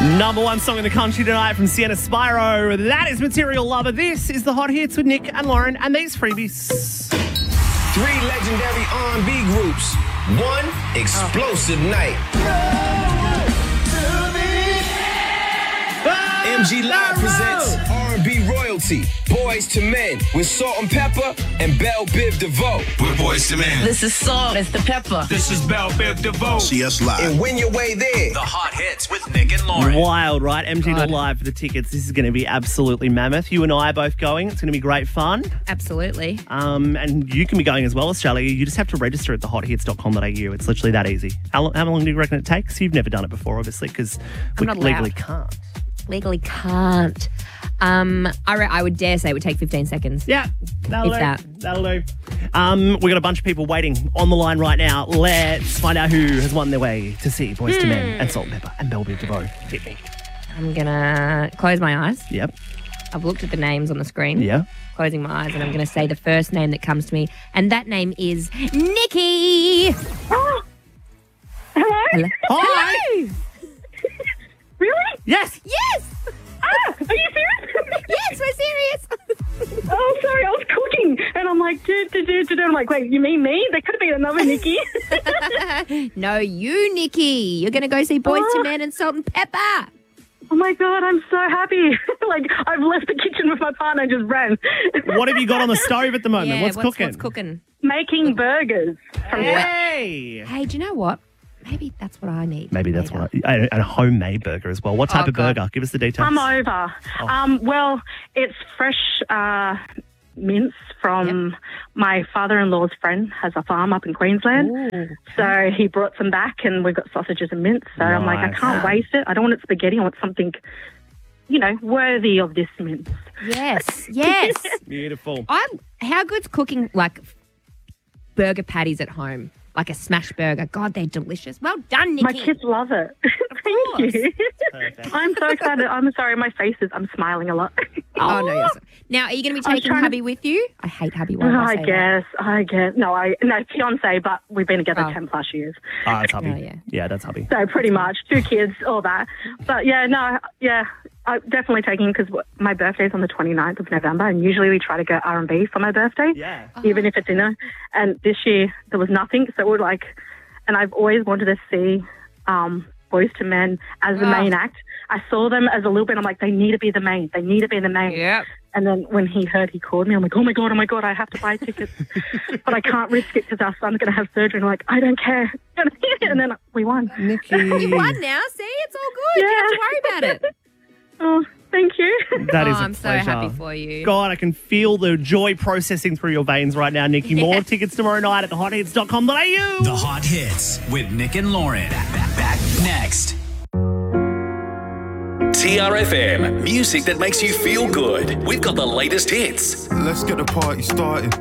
Number one song in the country tonight from Sienna Spyro. That is Material Lover. This is the Hot Hits with Nick and Lauren and these freebies. 3 legendary R&B groups. 1 explosive night. MG Live presents R&B royalty. Boys to Men with Salt and Pepper and Belle Biv DeVoe. We're Boys to Men. This is Salt. It's the Pepper. This is Belle Biv DeVoe. See us live. And win your way there. The Hot Hits with Nick and Lauren. Wild, right? MG to Live for the tickets. This is going to be absolutely mammoth. You and I are both going. It's going to be great fun. Absolutely. And you can be going as well, Australia. You just have to register at thehothits.com.au. It's literally that easy. How long do you reckon it takes? You've never done it before, obviously, because we not legally allowed. can't. Legally can't. I would dare say it would take 15 seconds. Yeah, that'll If do. that. That'll do. We've got a bunch of people waiting on the line right now. Let's find out who has won their way to see Boys to Men and Salt and Pepper and Belle Biv DeVoe. Hit me. I'm going to close my eyes. Yep. I've looked at the names on the screen. Yeah. Closing my eyes, and I'm going to say the first name that comes to me, and that name is Nikki. Oh. Hello? Hello. Hi. Hello. Really? Yes. Yes. Are you serious? Yes, we're serious. Oh, sorry, I was cooking. And I'm like, I'm like, wait, you mean me? There could have been another Nikki. No, you, Nikki. You're going to go see Boys to Men and Salt and Pepper. Oh, my God, I'm so happy. Like, I've left the kitchen with my partner and just ran. What have you got on the stove at the moment? Yeah, what's cooking? What's cooking? Making burgers. Hey. Hey, do you know what? Maybe that's what I need. Maybe that's what and a homemade burger as well. What type of God. burger? Give us the details. I'm over. Well, it's fresh mince from my father-in-law's friend has a farm up in Queensland. Ooh. So he brought some back and we've got sausages and mince. So I'm like, I Nice. can't waste it. I don't want it spaghetti. I want something, worthy of this mince. Yes, yes. Beautiful. How good's cooking like burger patties at home? Like a smash burger. God, they're delicious. Well done, Nikki. My kids love it. Thank you. Perfect. I'm so excited. I'm sorry, I'm smiling a lot. Oh, no. Yes. Now, are you going to be I'm taking trying to- hubby with you? I hate hubby when I say that. I guess. No, fiance, but we've been together 10 plus years. Ah, that's hubby. Oh, yeah. Yeah, that's hubby. So pretty much 2 kids, all that. But I'm definitely taking because my birthday's on the 29th of November, and usually we try to go R&B for my birthday, Yeah. even if it's dinner. And this year there was nothing, so we're like, and I've always wanted to see Boys to Men as the main act. I saw them as a little bit. I'm like, they need to be the main. They need to be the main. Yep. And then when he called me, I'm like, oh my God, I have to buy tickets. But I can't risk it because our son's going to have surgery. And I'm like, I don't care. And then we won. Nikki. You won now. See, it's all good. You don't have to worry about it. Oh, thank you. That is a I'm so pleasure. happy for you. God, I can feel the joy processing through your veins right now, Nikki. More tickets tomorrow night at thehothits.com.au. The Hot Hits with Nick and Lauren. Back next. TRFM, music that makes you feel good. We've got the latest hits. Let's get the party started.